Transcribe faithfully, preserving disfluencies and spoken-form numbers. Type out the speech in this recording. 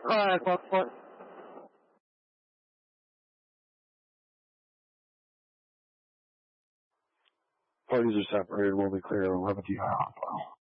Alright, clock four. Parties are separated. We'll be clear at eleven T I.